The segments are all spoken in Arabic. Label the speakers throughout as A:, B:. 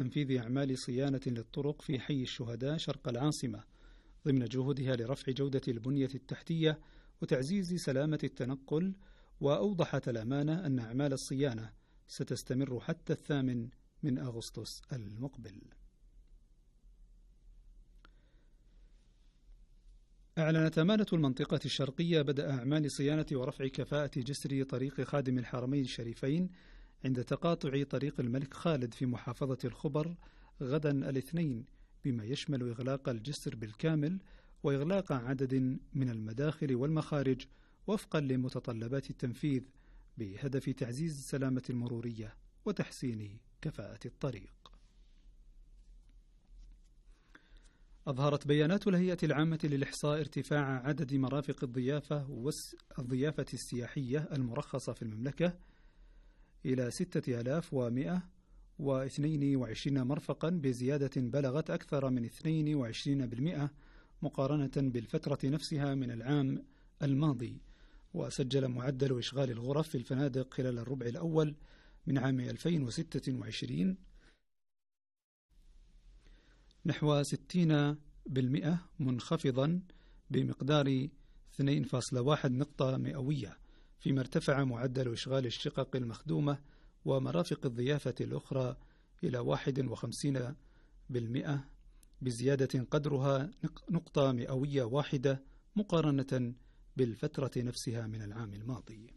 A: تنفيذ أعمال صيانة للطرق في حي الشهداء شرق العاصمة ضمن جهودها لرفع جودة البنية التحتية وتعزيز سلامة التنقل. وأوضحت الأمانة أن أعمال الصيانة ستستمر حتى 8 أغسطس المقبل. أعلنت أمانة المنطقة الشرقية بدء أعمال صيانة ورفع كفاءة جسر طريق خادم الحرمين الشريفين عند تقاطع طريق الملك خالد في محافظة الخبر غدا الاثنين، بما يشمل إغلاق الجسر بالكامل وإغلاق عدد من المداخل والمخارج وفقا لمتطلبات التنفيذ بهدف تعزيز السلامة المرورية وتحسين كفاءة الطريق. أظهرت بيانات الهيئة العامة للإحصاء ارتفاع عدد مرافق الضيافة السياحية المرخصة في المملكة إلى 6122 مرفقا بزيادة بلغت أكثر من 22% مقارنة بالفترة نفسها من العام الماضي. وسجل معدل إشغال الغرف في الفنادق خلال الربع الأول من عام 2026 نحو 60%، منخفضا بمقدار 2.1 نقطة مئوية، فيما ارتفع معدل إشغال الشقق المخدومة ومرافق الضيافة الأخرى إلى 51% بزيادة قدرها نقطة مئوية واحدة مقارنة بالفترة نفسها من العام الماضي.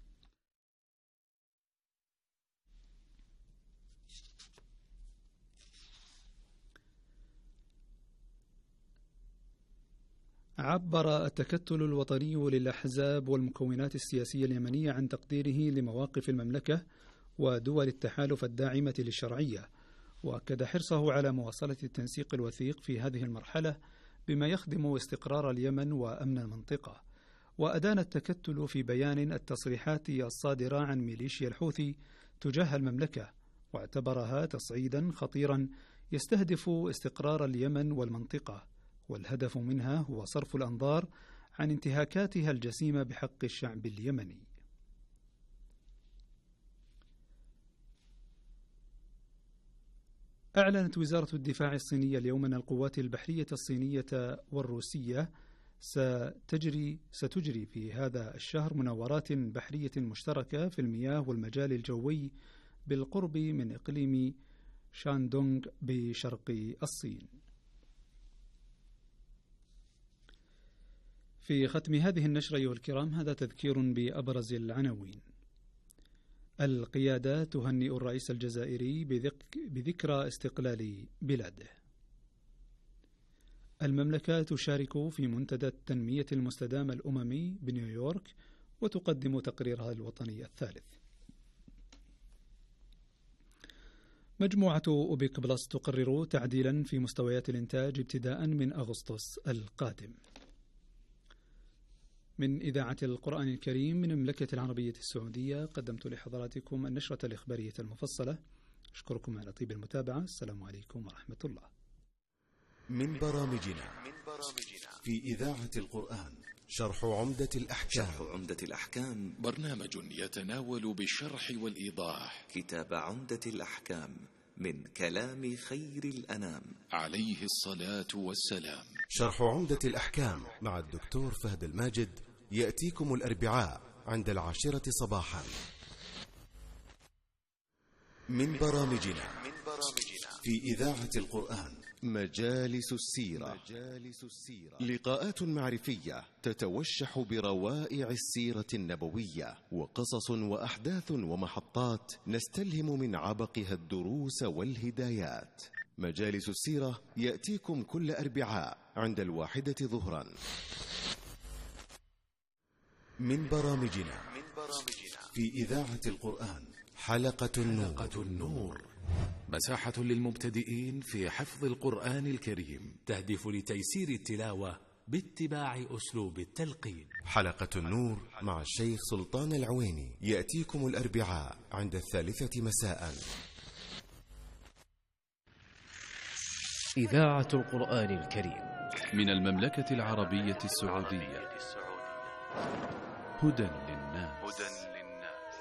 A: عبر التكتل الوطني للأحزاب والمكونات السياسية اليمنية عن تقديره لمواقف المملكة ودول التحالف الداعمة للشرعية، وأكد حرصه على مواصلة التنسيق الوثيق في هذه المرحلة بما يخدم استقرار اليمن وأمن المنطقة. وأدان التكتل في بيان التصريحات الصادرة عن ميليشيا الحوثي تجاه المملكة، واعتبرها تصعيدا خطيرا يستهدف استقرار اليمن والمنطقة، والهدف منها هو صرف الأنظار عن انتهاكاتها الجسيمة بحق الشعب اليمني. أعلنت وزارة الدفاع الصينية اليوم أن القوات البحرية الصينية والروسية ستجري في هذا الشهر مناورات بحرية مشتركة في المياه والمجال الجوي بالقرب من إقليم شاندونغ بشرق الصين. في ختم هذه النشرة أيها الكرام هذا تذكير بأبرز العناوين. القيادة تهنئ الرئيس الجزائري بذكرى استقلال بلاده. المملكة تشارك في منتدى التنمية المستدامة الأممي بنيويورك وتقدم تقريرها الوطني الثالث. مجموعة أوبك بلس تقرر تعديلا في مستويات الإنتاج ابتداء من أغسطس القادم. من إذاعة القرآن الكريم من المملكة العربية السعودية قدمت لحضراتكم النشرة الإخبارية المفصلة. أشكركم على طيب المتابعة. السلام عليكم ورحمة الله.
B: من برامجنا في إذاعة القرآن شرح عمدة الأحكام
C: برنامج يتناول بالشرح والإيضاح
D: كتاب عمدة الأحكام من كلام خير الأنام
C: عليه الصلاة والسلام.
B: شرح عمدة الأحكام مع الدكتور فهد الماجد يأتيكم الأربعاء عند 10 صباحا. من برامجنا في إذاعة القرآن
C: مجالس السيرة، لقاءات معرفية تتوشح بروائع السيرة النبوية وقصص وأحداث ومحطات نستلهم من عبقها الدروس والهدايات. مجالس السيرة يأتيكم كل أربعاء عند 1 ظهرا.
B: من برامجنا في إذاعة القرآن حلقة النور،
C: مساحة للمبتدئين في حفظ القرآن الكريم،
E: تهدف لتيسير التلاوة باتباع أسلوب التلقين.
B: حلقة النور مع الشيخ سلطان العويني يأتيكم الأربعاء عند 3 مساء.
F: إذاعة القرآن الكريم
C: من المملكة العربية السعودية. هدى